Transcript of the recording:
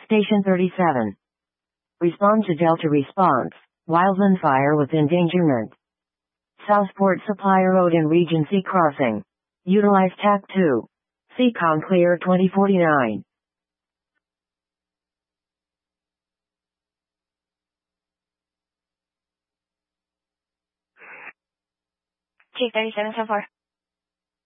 Station 37. Respond to Delta response. Wildland fire with endangerment. Southport Supply Road and Regency Crossing. Utilize TAC 2. Seacom Clear 2049. Chief 3774.